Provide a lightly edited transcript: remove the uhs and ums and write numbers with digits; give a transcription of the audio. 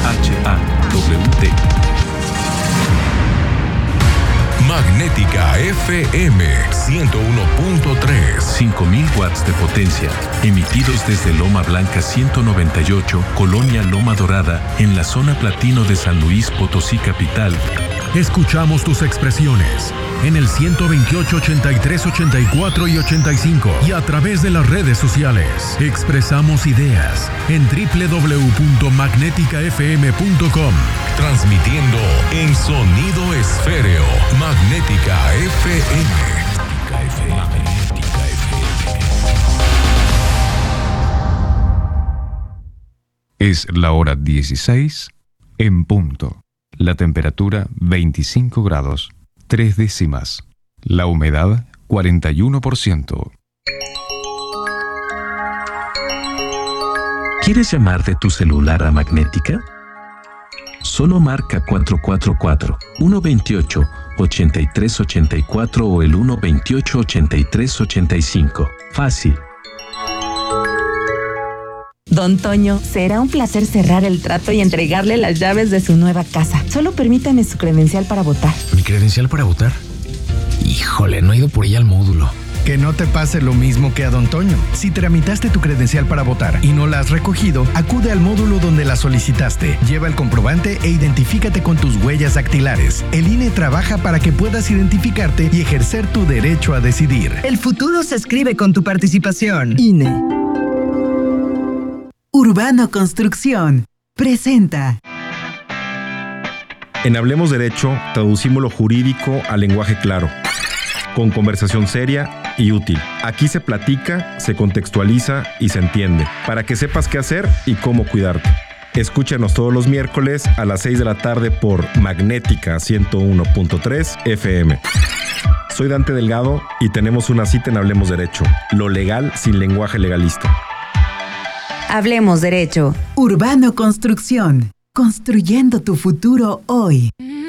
Magnética FM 101.3. 5000 watts de potencia, emitidos desde Loma Blanca 198, Colonia Loma Dorada, en la zona platino de San Luis Potosí capital. Escuchamos tus expresiones en el 128, 83, 84 y 85 y a través de las redes sociales. Expresamos ideas en www.magneticafm.com. Transmitiendo en sonido esféreo. Magnética FM. Es la hora 16 en punto. La temperatura 25 grados, 3 décimas. La humedad 41%. ¿Quieres llamar de tu celular a Magnética? Solo marca 444-128-8384 o el 128-8385. Fácil. Don Toño, será un placer cerrar el trato y entregarle las llaves de su nueva casa. Solo permítame su credencial para votar. ¿Mi credencial para votar? Híjole, no he ido por ella al módulo. Que no te pase lo mismo que a Don Toño. Si tramitaste tu credencial para votar y no la has recogido, acude al módulo donde la solicitaste. Lleva el comprobante e identifícate con tus huellas dactilares. El INE trabaja para que puedas identificarte y ejercer tu derecho a decidir. El futuro se escribe con tu participación. INE. Urbano Construcción presenta. En Hablemos Derecho, traducimos lo jurídico al lenguaje claro, con conversación seria y útil. Aquí se platica, se contextualiza y se entiende, para que sepas qué hacer y cómo cuidarte. Escúchanos todos los miércoles a las 6 de la tarde por Magnética 101.3 FM. Soy Dante Delgado y tenemos una cita en Hablemos Derecho, lo legal sin lenguaje legalista. Hablemos Derecho. Urbano Construcción, construyendo tu futuro hoy.